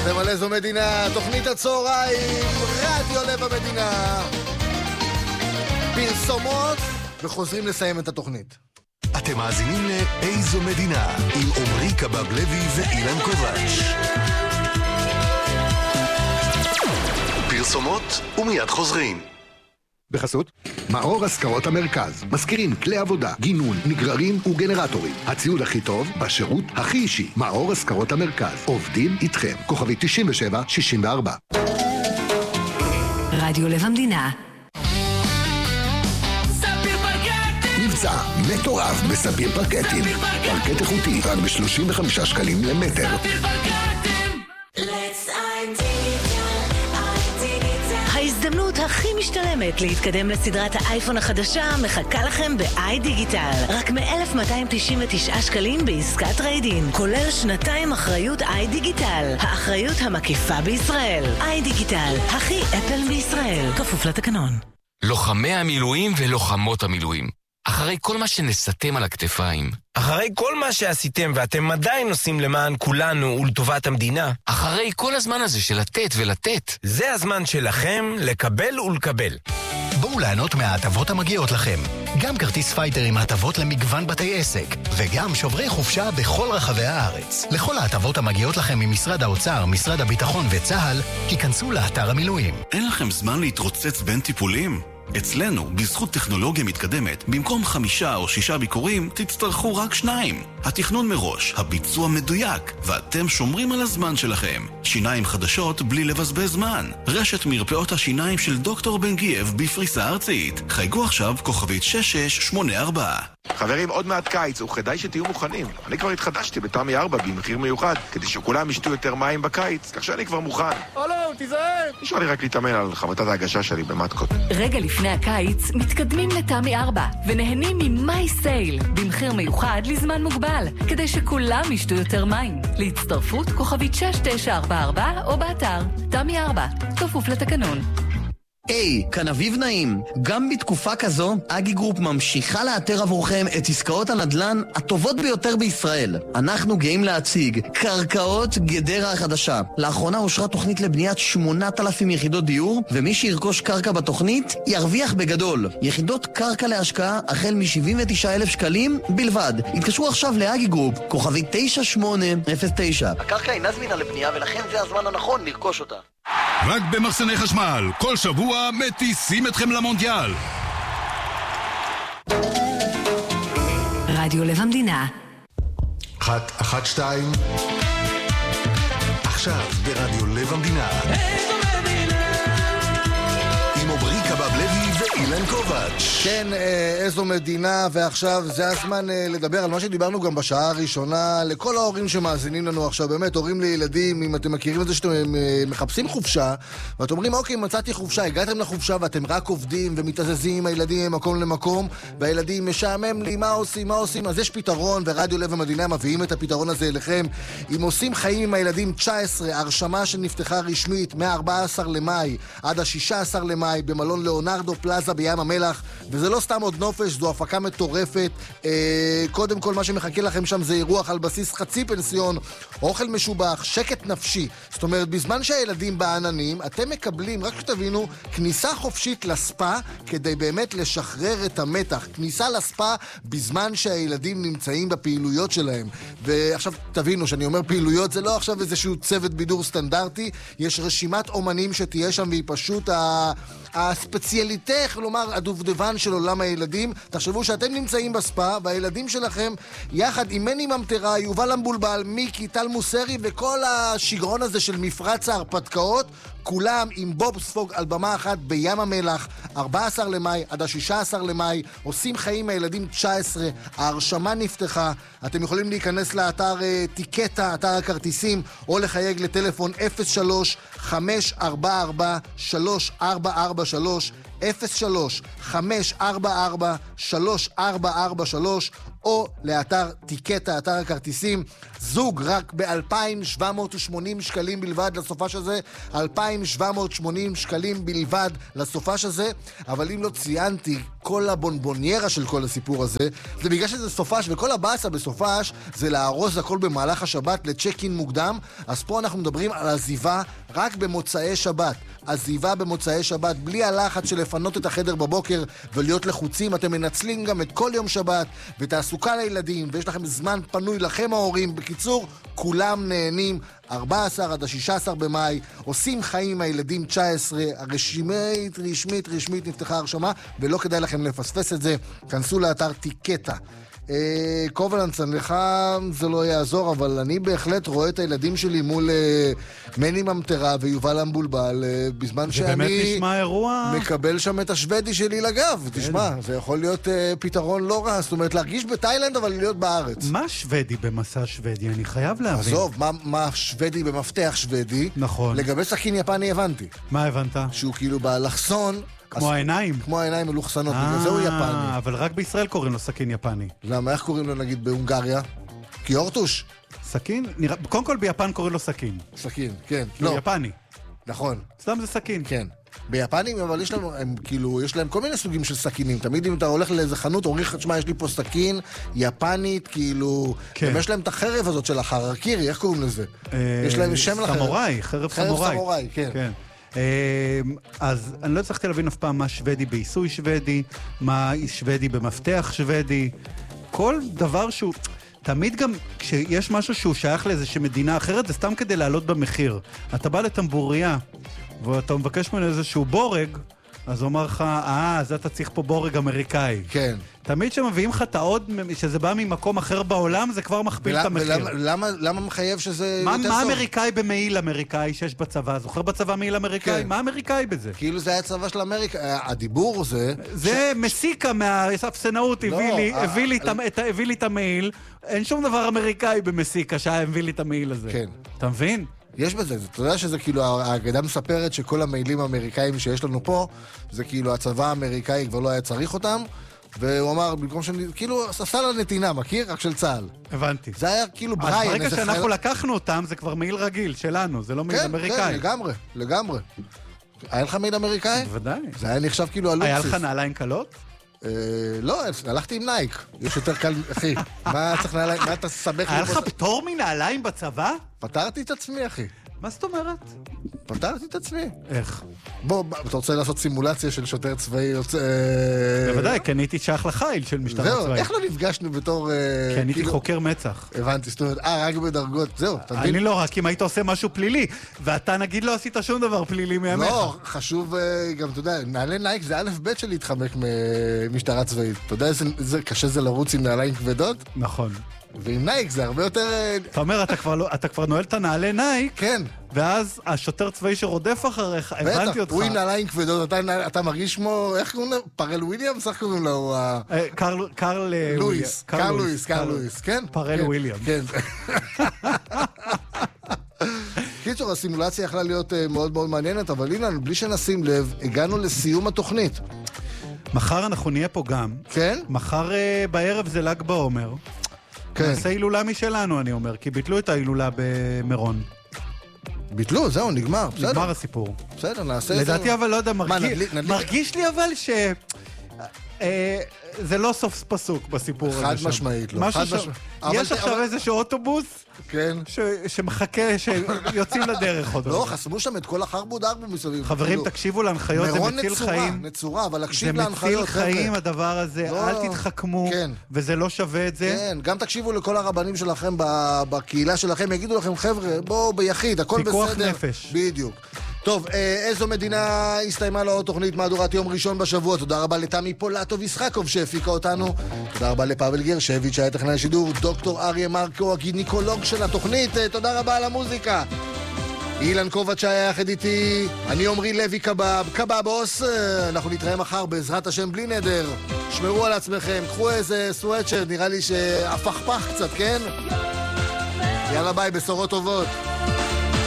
אתם על איזו מדינה, תוכנית הצהריים, רדיו לב המדינה. פרסומות וחוזרים לסיים את התוכנית. אתם מאזינים לאיזו מדינה עם עומרי קבב לוי ואילן קובץ'. פרסומות ומיד חוזרים. בחסות מאור השכרות המרכז, מזכירים כלי עבודה, גינון, נגררים וגנרטורים. הציוד הכי טוב בשירות הכי אישי. מאור השכרות המרכז, עובדים איתכם. כוכבי 9764. רדיו לב המדינה. מבצע מטורף בספיר פרקטים. פרקט איכותי רק ב-35 שקלים למטר. ההזדמנות הכי משתלמת להתקדם לסדרת האייפון החדשה מחכה לכם ב-i דיגיטל. רק מ-1,299 שקלים בעסקת ריידין, כולל שנתיים אחריות i דיגיטל. האחריות המקיפה בישראל. i דיגיטל, הכי אפל בישראל. כפוף לתקנון. לוחמי המילואים ולוחמות המילואים. אחרי כל מה שנסתם על הכתפיים. אחרי כל מה שעשיתם ואתם עדיין עושים למען כולנו ולטובת המדינה. אחרי כל הזמן הזה של לתת ולתת. זה הזמן שלכם לקבל ולקבל. בואו ליהנות מההטבות המגיעות לכם. גם כרטיס פייטר עם הטבות למגוון בתי עסק, וגם שוברי חופשה בכל רחבי הארץ. לכל ההטבות המגיעות לכם ממשרד האוצר, משרד הביטחון וצה"ל, היכנסו לאתר המילואים. אין לכם זמן להתרוצץ בין טיפולים? אצלנו, בזכות טכנולוגיה מתקדמת, במקום 5 או 6 ביקורים, תצטרכו רק 2. התכנון מראש, הביצוע מדויק, ואתם שומרים על הזמן שלכם. שיניים חדשות בלי לבזבז זמן. רשת מרפאות השיניים של דוקטור בן גייב בפריסה ארצית. חייגו עכשיו כוכבית 6684. חברים, עוד מעט קיץ, וכדאי שתהיו מוכנים. אני כבר התחדשתי בתמי 4 במחיר מיוחד, כדי שכולם ישתו יותר מים בקיץ, כך שאני כבר מוכן. תיזהר! נשאר לי רק להתאמן על חבטת ההגשה שלי במתקות. רגע לפני הקיץ, מתקדמים לתמי 4, ונהנים ממי סייל, במחיר מיוחד לזמן מוגבל, כדי שכולם ישתו יותר מים. להצטרפות כוכבית 6944 או באתר. תמי 4, כפוף לתקנון. היי, כאן אביב נעים. גם בתקופה כזו, אגי גרופ ממשיכה לאתר עבורכם את עסקאות הנדל"ן הטובות ביותר בישראל. אנחנו גאים להציג קרקעות גדרה החדשה. לאחרונה אושרה תוכנית לבניית 8,000 יחידות דיור, ומי שירכוש קרקע בתוכנית ירוויח בגדול. יחידות קרקע להשקעה החל מ-79,000 שקלים בלבד. התקשרו עכשיו לאגי גרופ, כוכבי 9809. הקרקע אינה זמינה לבנייה, ולכן זה הזמן הנכון לרכוש אותה. רק במחסני חשמל, כל שבוע מטיסים אתכם למונדיאל. רדיו לב המדינה. 1, 2. עכשיו ברדיו לב המדינה. איזו מדינה. עם עומרי קבב לוי ואילן קובץ'. כן, איזו מדינה, ועכשיו זה הזמן לדבר על מה שדיברנו גם בשעה הראשונה לכל ההורים שמאזינים לנו עכשיו, באמת, הורים לילדים, אם אתם מכירים את זה שאתם מחפשים חופשה, ואתם אומרים, אוקיי, מצאתי חופשה, הגעתם לחופשה ואתם רק עובדים ומתעזזים עם הילדים ממקום למקום, והילדים משעמם לי, מה עושים? אז יש פתרון, ורדיו לב המדינה מביאים את הפתרון הזה אליכם. אם עושים חיים עם הילדים 19, הרשמה שנפתחה רשמית מ-14 למאי עד ה-16 למאי במלון ליאונרדו פלאזה בים המלח, וזה לא סתם עוד נופש, זו הפקה מטורפת. קודם כל מה שמחכה לכם שם זה אירוח על בסיס חצי פנסיון, אוכל משובח, שקט נפשי. זאת אומרת, בזמן שהילדים בעננים, אתם מקבלים, רק שתבינו, כניסה חופשית לספה, כדי באמת לשחרר את המתח. כניסה לספה בזמן שהילדים נמצאים בפעילויות שלהם. ועכשיו תבינו, שאני אומר פעילויות, זה לא עכשיו איזשהו צוות בידור סטנדרטי, יש רשימת אומנים שתהיה שם, והיא פשוט הספציאליטה, כלומר הדובדבן של עולם הילדים. תחשבו שאתם נמצאים בספה, והילדים שלכם יחד עם מני ממטרה, יובל המבולבל, מיקי, טל מוסרי וכל השגרון הזה של מפרץ ההרפתקאות, כולם עם בוב ספוג על במה אחת בים המלח, 14 למאי עד ה-16 למאי, עושים חיים מהילדים 19, ההרשמה נפתחה. אתם יכולים להיכנס לאתר טיקטה, אתר הכרטיסים, או לחייג לטלפון 03-544-3443, 03-544-3443, או לאתר טיקטה, אתר הכרטיסים. זוג רק ב-2,780 שקלים בלבד לסופש הזה, 2,780 שקלים בלבד לסופש הזה. אבל אם לא ציינתי, כל הבונבוניירה של כל הסיפור הזה, זה בגלל שזה סופש, וכל הבאסה בסופש זה להרוס הכל במהלך השבת לצ'ק-אין מוקדם, אז פה אנחנו מדברים על עזיבה רק במוצאי שבת. עזיבה במוצאי שבת, בלי הלחץ של לפנות את החדר בבוקר ולהיות לחוצים. אתם מנצלים גם את כל יום שבת ותעסוקה לילדים, ויש לכם זמן פנוי לכם ההורים. בקיצור, כולם נהנים. 14 עד 16 במאי, עושים חיים עם הילדים 19, רשמית נפתחה הרשמה, ולא כדאי לכם לפספס את זה. כנסו לאתר טיקטה. קובלנצן, לך זה לא יעזור, אבל אני בהחלט רואה את הילדים שלי מול מני ממטרה ויובל המבולבל, בזמן שאני מקבל שם את השוודי שלי לגב. תשמע, זה יכול להיות פתרון לא רע, זאת אומרת להרגיש בתאילנד אבל להיות בארץ. מה שוודי במסע שוודי? אני חייב להבין. עזוב, מה שוודי במפתח שוודי? נכון. לגבי סכין יפני הבנתי. מה הבנת? שהוא כאילו באלכסון, כמו העיניים? כמו העיניים מלוכסנות, בגלל זה הוא יפני. אבל רק בישראל קוראים לו סכין יפני. למה? איך קוראים לו נגיד בהונגריה? קיורטוש? סכין? קודם כל ביפן קוראים לו סכין. סכין, כן. לא. יפני. נכון. סתם זה סכין. כן. ביפנים, אבל יש לנו, הם כאילו, יש להם כל מיני סוגים של סכינים. תמיד אם אתה הולך לאיזה חנות, אומרים, תשמע, יש לי פה סכין יפנית, כאילו, כן. יש להם את החרב הזאת של החרקירי, איך קוראים לזה? יש להם שם לחרב. סמוראי, חרב סמוראי. חרב סמוראי, כן. כן. אז אני לא הצלחתי להבין אף פעם מה שוודי בעיסוי שוודי, מה שוודי במפתח שוודי, כל דבר שהוא, תמיד גם כשיש משהו שהוא שייך לאיזושהי מדינה אחרת, זה סתם כדי לעלות במחיר. אתה בא לטמבוריה, ואתה מבקש ממנו איזשהו בורג, אז הוא אומר לך, אז אתה צריך פה בורג אמריקאי. כן. תמיד שמביאים לך את העוד, שזה בא ממקום אחר בעולם, זה כבר מכפיל את המחיר. למה מחייב שזה יותר טוב? מה אמריקאי במעיל אמריקאי שיש בצבא? זוכר בצבא מעיל אמריקאי? מה אמריקאי בזה? כאילו זה היה צבא של אמריקה. הדיבור זה... זה מסיקה מהספסנאות, הביא לי את המעיל. אין שום דבר אמריקאי במסיקה שהביא לי את המעיל הזה. כן. אתה מבין? יש בזה, אתה יודע שזה כאילו, האגדה מספרת שכל המעילים האמריקאים שיש לנו פה, זה כאילו הצבא האמריקאי כבר לא היה צריך אותם, והוא אמר, במקום שאני, כאילו, עשה לה נתינה, מכיר? רק של צה"ל. הבנתי. זה היה כאילו בריין. אז ברגע שאנחנו לקחנו אותם, זה כבר מעיל רגיל שלנו, זה לא מעיל אמריקאי. כן, לגמרי. היה לך מעיל אמריקאי? בוודאי. זה היה נחשב כאילו הלוקסיס. היה לך נעליים קלות? לא, הלכתי עם נייק. יש יותר קל, אחי. מה צריך נעליים? מה אתה סבך? היה לך פטור מנעליים בצבא? פתרתי את עצמי, אחי. מה זאת אומרת? פתרתי את עצמי. איך? בוא, אתה רוצה לעשות סימולציה של שוטר צבאי? בוודאי, כי אני הייתי שייך לחיל של משטרה צבאי. זהו, איך לא נפגשנו בתור... כי אני הייתי חוקר מצח. הבנתי, זאת אומרת, רק בדרגות, זהו, אתה מבין? אני לא, רק אם היית עושה משהו פלילי, ואתה נגיד לא עשית שום דבר פלילי מימיך. לא, חשוב גם, אתה יודע, נעלי נייק זה א' ב' של להתחמק ממשטרה צבאית. אתה יודע איזה קשה זה לרוץ עם נעליים כבדות? נכון. ועם נייק זה הרבה יותר... אתה אומר, אתה כבר נועל את הנעלי נייק, כן. ואז השוטר צבאי שרודף אחריך, הבנתי אותך. הוא עם נעליים כבדות, אתה מרגיש כמו, איך קוראים לו? פרל וויליאמס? איך קוראים לו? קרל לואיס, כן? פרל וויליאמס. כן. קיצור, הסימולציה יכלה להיות מאוד מאוד מעניינת, אבל אילן, בלי שנשים לב, הגענו לסיום התוכנית. מחר אנחנו נהיה פה גם. כן? מחר בערב זה ל"ג בעומר. כן. נעשה הילולה משלנו, אני אומר, כי ביטלו את ההילולה במירון. ביטלו, זהו, נגמר. נגמר הסיפור. בסדר, נעשה את זה. לדעתי, אבל לא יודע, מרגיש לי אבל ש... זה לא סוף פסוק בסיפור הזה שם. חד משמעית, לא. יש עכשיו איזשהו אוטובוס שמחכה, שיוצאים לדרך עוד. לא, חסמו שם את כל החרבוד ארבו מסביב. חברים, תקשיבו להנחיות, זה מציל חיים. נצורה, אבל להקשיב להנחיות. זה מציל חיים הדבר הזה, אל תתחכמו, וזה לא שווה את זה. כן, גם תקשיבו לכל הרבנים שלכם בקהילה שלכם, יגידו לכם, חבר'ה, בואו ביחיד, הכל בסדר. פיקוח נפש. בדיוק. טוב, איזו מדינה הסתיימה לו תוכנית מהדורת יום ראשון בשבוע. תודה רבה לתמי פולטוב ישחקוב שהפיקה אותנו. תודה רבה לפאבל גרשביץ' שהיה טכנאי השידור. דוקטור אריה מרקו, הגינקולוג של התוכנית. תודה רבה על המוזיקה. אילן קובץ' היה יחד איתי. אני עומרי לוי קבאבוס. אנחנו נתראה מחר בעזרת השם בלי נדר. שמרו על עצמכם, קחו איזה סוואטשרט, נראה לי שהפכפך קצת, כן? יאללה ביי, בשורות טובות.